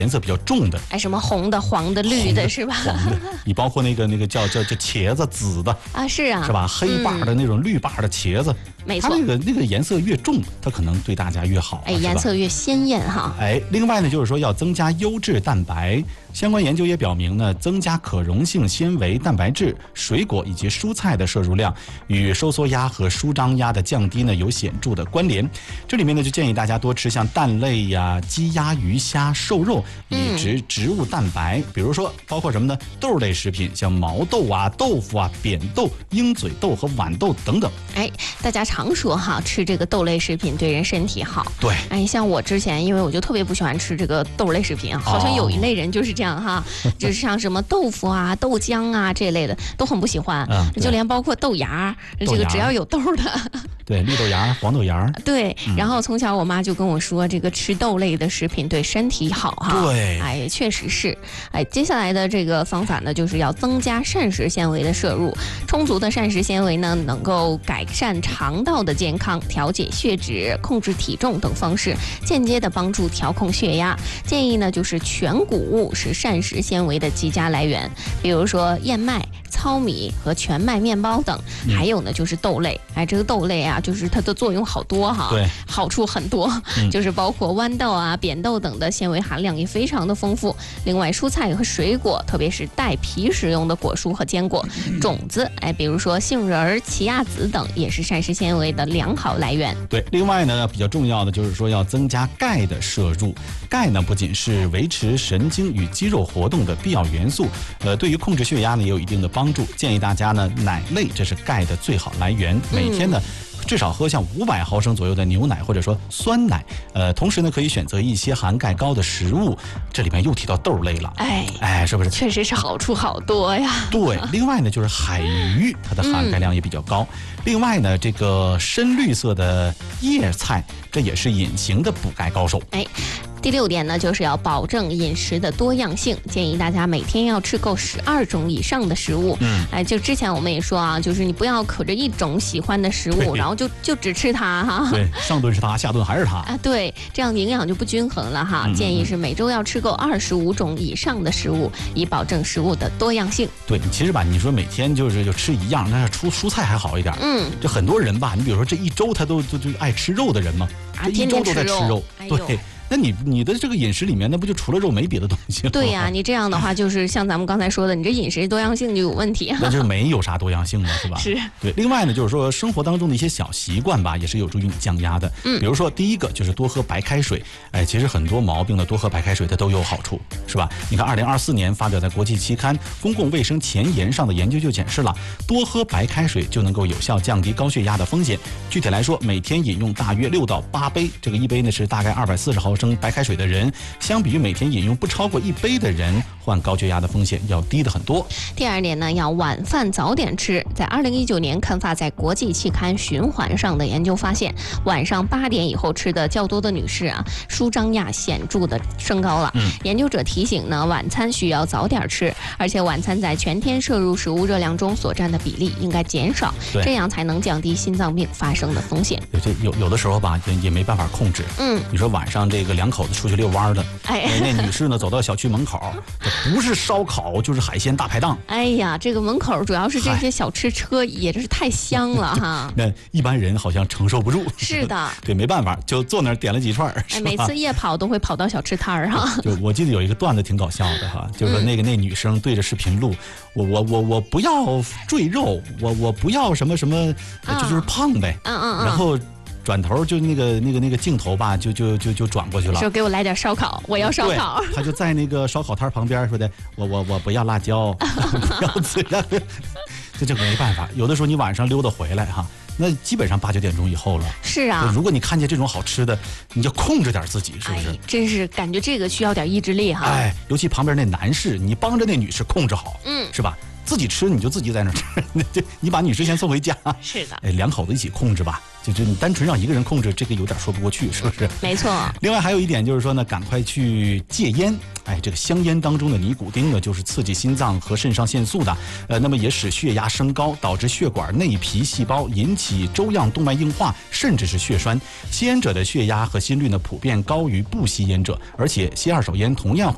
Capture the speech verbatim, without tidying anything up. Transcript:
颜色比较重的， 哎，什么红的、黄的、绿的，是吧？ 黄的，你包括那个那个叫叫叫茄子，紫的啊，是啊， 是吧？黑把的那种、嗯、绿把的茄子， 没错， 它那个那个颜色越重，它可能对大家越好， 哎，颜色越鲜艳哈。 哎，另外呢，就是说要增加优质蛋白。相关研究也表明呢，增加可溶性纤维、蛋白质、水果以及蔬菜的摄入量，与收缩压和舒张压的降低呢有显著的关联。这里面呢，就建议大家多吃像蛋类呀、鸡鸭鱼虾、瘦肉以及植物蛋白，嗯、比如说包括什么呢？豆类食品，像毛豆啊、豆腐啊、扁豆、鹰嘴豆和豌豆等等。 哎，大家常说哈，吃这个豆类食品对人身体好。 对。 哎，像我之前，因为我就特别不喜欢吃这个豆类食品，好像有一类人就是这样。这样哈，就是像什么豆腐啊、豆浆啊这类的都很不喜欢，嗯、就连包括豆芽，这个只要有豆的， 对，绿豆芽、黄豆芽， 对。嗯、然后从小我妈就跟我说，这个吃豆类的食品对身体好哈。 对， 哎，确实是。哎，接下来的这个方法呢，就是要增加膳食纤维的摄入。充足的膳食纤维呢，能够改善肠道的健康，调节血脂、控制体重等方式，间接的帮助调控血压。建议呢，就是全谷物是膳食纤维的极佳来源，比如说燕麦、糙米和全麦面包等，嗯、还有呢就是豆类。哎，这个豆类啊，就是它的作用好多哈， 对， 好处很多，嗯、就是包括豌豆啊、扁豆等的纤维含量也非常的丰富。另外，蔬菜和水果，特别是带皮食用的果蔬和坚果、嗯、种子，哎，比如说杏仁、奇亚籽等，也是膳食纤维的良好来源。 对，另外呢，比较重要的就是说要增加钙的摄入。钙呢，不仅是维持神经与肌肉活动的必要元素，呃，对于控制血压呢也有一定的帮助。建议大家呢，奶类这是钙的最好来源，每天呢。嗯至少喝像五百毫升左右的牛奶或者说酸奶，呃，同时呢可以选择一些含钙高的食物，这里面又提到豆类了， 哎哎，是不是？ 确实是好处好多呀。 对，另外呢就是海鱼，它的含钙量也比较高。嗯、另外呢，这个深绿色的叶菜，这也是隐形的补钙高手。 哎。第六点呢，就是要保证饮食的多样性，建议大家每天要吃够十二种以上的食物。嗯，哎，就之前我们也说啊，就是你不要可着一种喜欢的食物，然后就就只吃它哈。 对，上顿是它，下顿还是它啊。对，这样营养就不均衡了哈。嗯、建议是每周要吃够二十五种以上的食物，以保证食物的多样性。 对，其实吧，你说每天就是就吃一样，那出蔬菜还好一点。嗯，就很多人吧，你比如说这一周他都就就爱吃肉的人嘛， 啊， 这一周都在吃肉， 哎、 对。那你你的这个饮食里面，那不就除了肉没别的东西了？ 对呀、啊，你这样的话，就是像咱们刚才说的，你这饮食多样性就有问题。 那就没有啥多样性了，是吧？ 是。 对，另外呢，就是说生活当中的一些小习惯吧，也是有助于你降压的。嗯，比如说第一个就是多喝白开水。哎，其实很多毛病呢，多喝白开水它都有好处，是吧？你看，二零二四年发表在国际期刊《公共卫生前沿》上的研究就显示了，多喝白开水就能够有效降低高血压的风险。具体来说，每天饮用大约六到八杯，这个一杯呢是大概二百四十毫升白开水的人。相比于每天饮用不超过一杯的人，患高血压的风险要低的很多。 第二点呢，要晚饭早点吃。在二零一九年刊发在国际期刊《循环》上的研究发现，晚上八点以后吃的较多的女士啊，舒张压显著的升高了。嗯、研究者提醒呢，晚餐需要早点吃，而且晚餐在全天摄入食物热量中所占的比例应该减少，这样才能降低心脏病发生的风险。 这有有的时候吧，也也没办法控制。嗯，你说晚上这个两口子出去遛弯的，哎，那女士呢走到小区门口，不是烧烤就是海鲜大排档。 哎呀，这个门口主要是这些小吃车也真是太香了哈。 那一般人好像承受不住。 是的， 对，没办法，就坐那儿点了几串。 哎，每次夜跑都会跑到小吃摊儿哈。 就我记得有一个段子挺搞笑的哈，就是说那个那女生对着视频录，我我我我不要赘肉，我我不要什么什么，就就是胖呗。嗯嗯嗯。然后。转头就那个那个那个镜头吧，就就就就转过去了， 说给我来点烧烤，我要烧烤。 他就在那个烧烤摊旁边说的，我我我不要辣椒，不要孜然，这就没办法。有的时候你晚上溜达回来哈，那基本上八九点钟以后了。 是啊， 如果你看见这种好吃的，你就控制点自己，是不是？ 哎、真是感觉这个需要点意志力哈。 哎，尤其旁边那男士，你帮着那女士控制好，嗯，是吧？自己吃你就自己在那吃，你把女士先送回家。 是的， 哎，两口子一起控制吧。就是你单纯让一个人控制，这个有点说不过去，是不是？ 没错。 另外还有一点就是说呢，赶快去戒烟。哎，这个香烟当中的尼古丁呢，就是刺激心脏和肾上腺素的，呃，那么也使血压升高，导致血管内皮细胞引起粥样动脉硬化，甚至是血栓。吸烟者的血压和心率呢，普遍高于不吸烟者，而且吸二手烟同样会